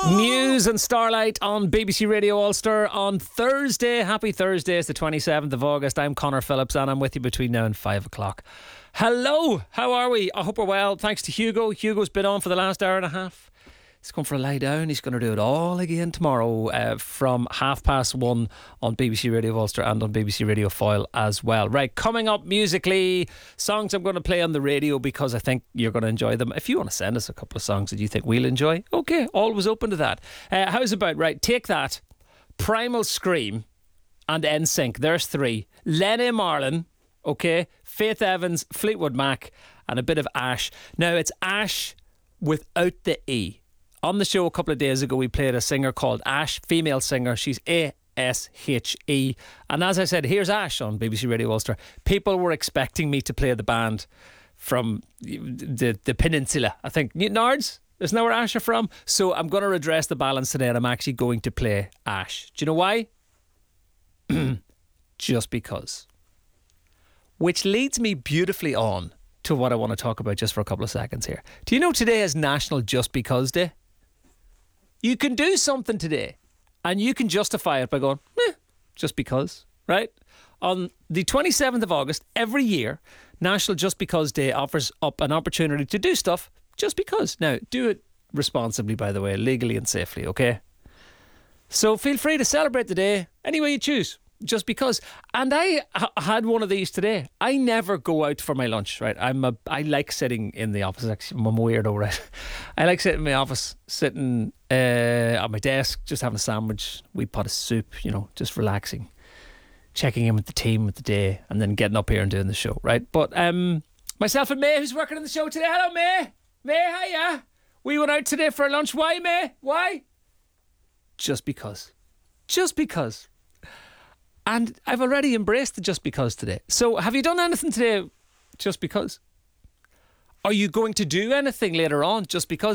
Muse and Starlight on BBC Radio Ulster on Thursday. Happy Thursday, it's the 27th of August. I'm Conor Phillips and I'm with you between now and 5 o'clock. Hello, how are we? I hope we're well. Thanks to Hugo. Hugo's been on for the last hour and a half. He's come for a lie down. He's going to do it all again tomorrow from 1:30 on BBC Radio Ulster and on BBC Radio Foyle as well. Right, coming up musically, songs I'm going to play on the radio because I think you're going to enjoy them. If you want to send us a couple of songs that you think we'll enjoy, okay, always open to that. How's about, right, Take That, Primal Scream and NSYNC. There's three. Lenny Marlin, okay, Faith Evans, Fleetwood Mac and a bit of Ash. Now it's Ash without the E. On the show a couple of days ago, we played a singer called Ash, female singer. She's A-S-H-E. And as I said, here's Ash on BBC Radio Ulster. People were expecting me to play the band from the peninsula. I think Newtownards, isn't that where Ash are from? So I'm going to redress the balance today and I'm actually going to play Ash. Do you know why? Just because. Which leads me beautifully on to what I want to talk about just for a couple of seconds here. Do you know today is National Just Because Day? You can do something today and you can justify it by going, just because, right? On the 27th of August, every year, National Just Because Day offers up an opportunity to do stuff just because. Now, do it responsibly, by the way, legally and safely, okay? So feel free to celebrate the day any way you choose. Just because. And I had one of these today. I never go out for my lunch, right? I like sitting in the office. Actually, I'm a weirdo, right? I like sitting in my office, sitting at my desk, just having a sandwich, wee pot of soup, just relaxing, checking in with the team with the day, and then getting up here and doing the show, right? But myself and May, who's working on the show today. Hello, May. May, hiya. We went out today for lunch. Why, May? Why? Just because. Just because. And I've already embraced the just because today. So have you done anything today just because? Are you going to do anything later on just because?